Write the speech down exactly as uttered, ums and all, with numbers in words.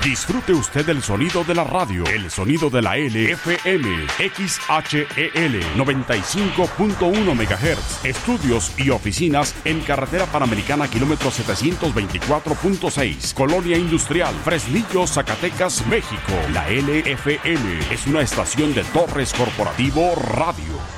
Disfrute usted el sonido de la radio, el sonido de la L F M, X H E L noventa y cinco punto uno megahertz. Estudios y oficinas en Carretera Panamericana, kilómetro setecientos veinticuatro punto seis, Colonia Industrial, Fresnillo, Zacatecas, México. La L F M es una estación de Torres Corporativo Radio.